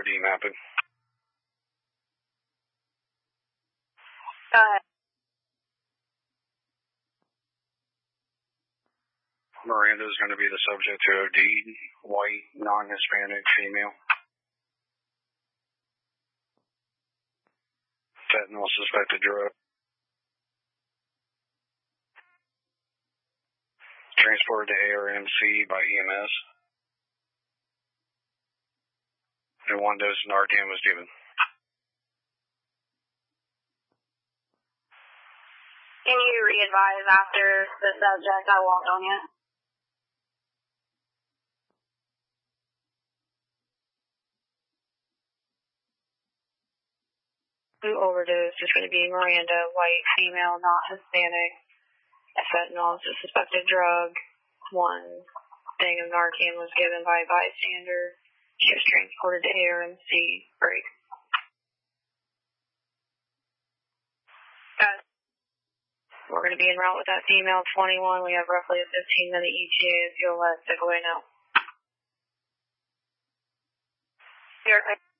OD mapping. Go ahead. Miranda is going to be the subject to OD, white, non-Hispanic, female. Fentanyl suspected drug. Transported to ARMC by EMS. And 1 dose of Narcan was given. Can you re-advise after the subject I walked on you? Who overdosed is going to be Miranda, white, female, not Hispanic. Fentanyl is a suspected drug. 1 thing of Narcan was given by a bystander. She was transported to ARMC. Break. We're going to be en route with that female 21. We have roughly a 15-minute ETA if you'll let us take away now. You're